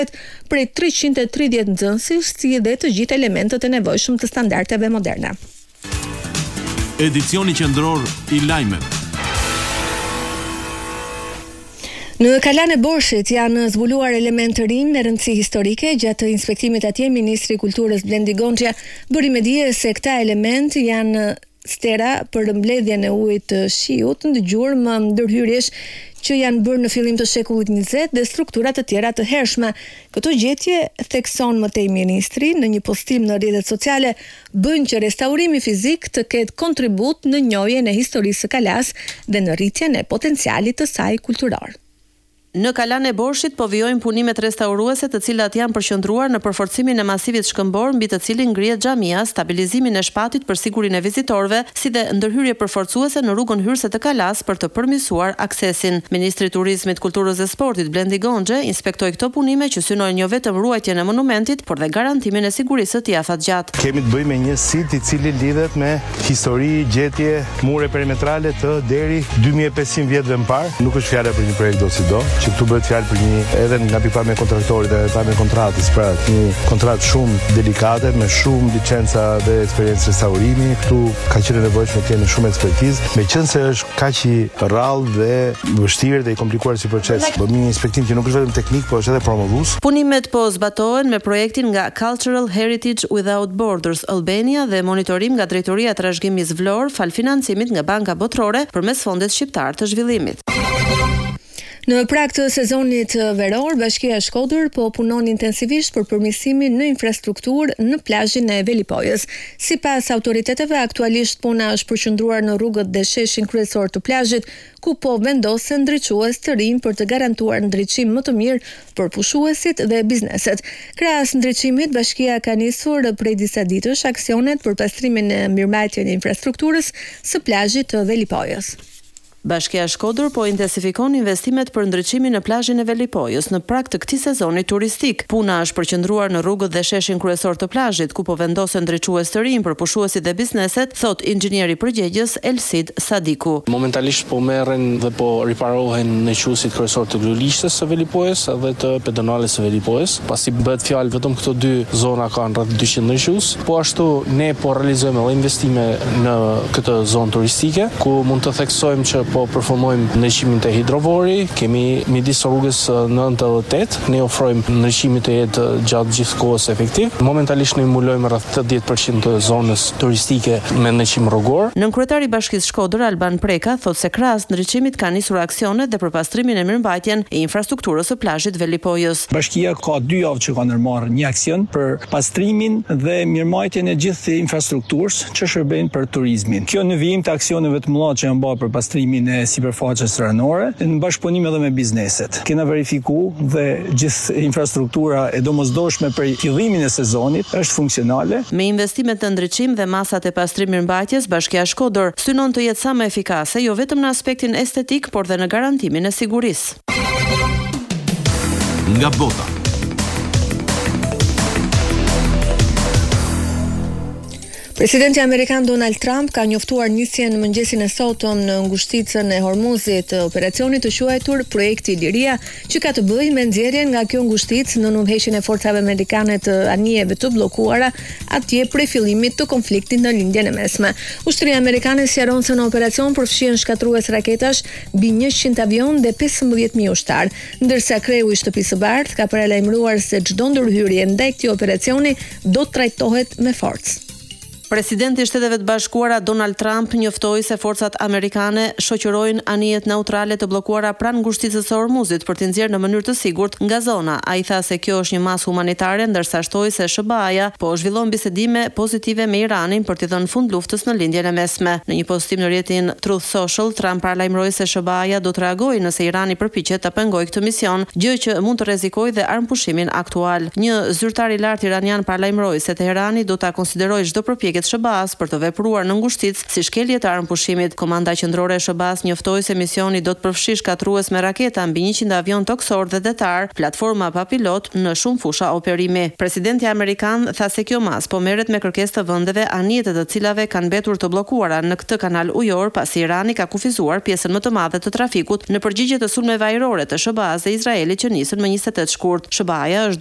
prej 330 nxënësish, si dhe të gjithë elementët e nevojshëm të standardeve moderne. Edicioni qendror i lajmeve. Në Kalan e Borshit janë zbuluar elementë të rinj me rëndësi historike. Gjatë inspektimit atje, Ministri i Kulturës Blendi Gonxha bëri me dije se këta elementë janë stera për mbledhjen e ujit të shiut, ndëgjuar më ndërhyrjesh që janë bërë në fillim të shekullit 20 dhe struktura të tjera të hershme. Këto gjetje, thekson më tej ministri në një postim në rrjetet sociale, bën që restaurimi fizik të ketë kontribut në njohjen e historisë së Kalas dhe në rritjen e potencialit të saj kulturor. Në Kalan e Borshit po vijojnë punimet restauruese, të cilat janë përqendruar në përforcimin e masivit shkëmbor, mbi të cilin ngrihet xhamia, stabilizimin e shpatit për sigurinë e vizitorëve, si dhe ndërhyrje përforcuese në rrugën hyrëse të Kalas për të përmirësuar aksesin. Ministri i Turizmit, Kulturës dhe Sportit Blendi Gonxha inspektoi këto punime që synojnë jo vetëm ruajtjen e monumentit, por dhe garantimin e sigurisë së tij afatgjat. Kemi të bëjmë me një sit i cili lidhet me histori, gjetje, mure perimetrale të deri 2500 vjetëve më parë. Nuk është fjala për një projekt do si do, që këtu bëhet fjalë për një, edhe nga pikpamja e kontraktorit dhe pikpamja e kontratës, pra një kontratë shumë delikate me shumë licenca dhe eksperiencë restaurimi. Këtu ka qenë nevojshme të kemi shumë ekspertizë, meqense është kaq i rrallë dhe vështirë dhe i komplikuar si proces. Bëmi një inspektim që nuk është vetëm teknik, por është edhe promovues. Punimet po zbatohen me projektin nga Cultural Heritage Without Borders Albania dhe monitorim nga Drejtoria e Trashëgimisë Vlorë, fal financimit nga Banka Botërore përmes Fondit Shqiptar të Zhvillimit. Në prag të sezonit veror, Bashkia e Shkodër po punon intensivisht për përmirësimin në infrastrukturë në plazhin e Velipojës. Sipas autoriteteve, aktualisht puna është përqendruar në rrugët dhe sheshin kryesor të plazhit, ku po vendosen ndriçues të rinj për të garantuar ndriçim më të mirë për pushuesit dhe bizneset. Krahas ndriçimit, Bashkia ka nisur prej disa ditësh aksionet për pastrimin e mirëmbajtjen e infrastrukturës së plazhit të Velipojës. Bashkia e Shkodër po intensifikon investimet për ndriçimin në plazhin e Velipojës në prag të këtij sezoni turistik. Puna është përqendruar në rrugët dhe sheshin kryesor të plazhit, ku po vendosen ndriçues të rinj për pushuesit dhe bizneset, thot inxhinieri përgjegjës Elsid Sadiku. Momentalisht po merren dhe po riparohen nëqësit kryesor të Glulishtës së Velipojës dhe të pedonales së Velipojës. Pasi bëhet fjalë vetëm këto dy zona kanë rreth 200 nëqës, po ashtu ne po realizojmë edhe investime në këtë zonë turistike, ku mund të theksojmë që po përformojmë ndriçimin të hidrovori, kemi midis rrugës 9 dhe 8, ne ofrojmë ndriçimin të jetë gjatë gjithë kohës efektiv. Momentalisht ne mbulojmë rreth 80% të zonës turistike me ndriçim rrugor. Nënkryetari i Bashkisë Shkodër Alban Preka thotë se krahas ndriçimit ka nisur aksionet dhe për pastrimin e mirëmbajtjen e infrastrukturës së plazhit Velipojës. Bashkia ka 2 javë që ka ndërmarrë një aksion për pastrimin dhe mirëmbajtjen e gjithë infrastrukturës që shërben për turizmin. Kjo në vijim të aksioneve të mëdha që janë bërë për pastrimin e sipërfaqes ranore, në bashkëpunim edhe me bizneset. Kena verifikuar dhe gjithë infrastruktura e domosdoshme për fillimin e sezonit është funksionale. Me investimet në ndriçim dhe masat e pastrim mirëmbajtjes, Bashkia e Shkodër synon të jetë sa më efikase, jo vetëm në aspektin estetik, por dhe në garantimin e sigurisë. Nga bota. Presidenti Amerikan Donald Trump ka njoftuar nisjen mëngjesin e sotëm në ngushticën e Hormuzit të operacionit të quajtur Projekti Liria, që ka të bëjë me nxjerrjen nga kjo ngushticë në udhëheqjen e forcave amerikane të anijeve të bllokuara atje prej fillimit të konfliktit në lindjen e mesme. Ushtria amerikane sqaron se në operacion përfshihen shkatrues raketash, mbi 100 avion dhe 15.000 ushtar, ndërsa kreu i Shtëpisë së Bardhë ka paralajmëruar se çdo ndërhyrje ndaj këtij operacioni do të trajtohet me forcë. Presidenti i Shteteve të Bashkuara Donald Trump njoftoi se forcat amerikane shoqërojnë anijet neutrale të bllokuara pranë ngushticës së Hormuzit për të nxjerrë në mënyrë të sigurt nga zona. Ai tha se kjo është një masë humanitare, ndërsa shtoi se SBA-ja po zhvillon bisedime pozitive me Iranin për t'i dhënë fund luftës në lindjen e mesme. Në një postim në rrjetin Truth Social, Trump paralajmëroi se SBA-ja do të reagojë nëse Irani përpiqet ta pengojë këtë mision, gjë që mund të rrezikojë dhe armëpushimin aktual. Një zyrtar i lartë iranian paralajmëroi se Teherani do ta konsiderojë çdo përpjekje shkallëdhënakët SHBA-s për të vepruar në ngushticë si shkeljetar në pushimit. Komanda qendrore e SHBA-s njoftoi se misioni do të përfshijë shkatrues me raketa mbi 100 avion toksor dhe detar, platforma pa pilot në shumë fusha operimi. Presidenti amerikan tha se kjo mas po merret me kërkesë të vendeve anijet e të cilave kanë mbetur të bllokuara në këtë kanal ujor pasi Irani ka kufizuar pjesën më të madhe të trafikut në përgjigje të sulmeve ajrore të SHBA-s dhe Izraelit që nisën më 28 shkurt. SHBA-ja është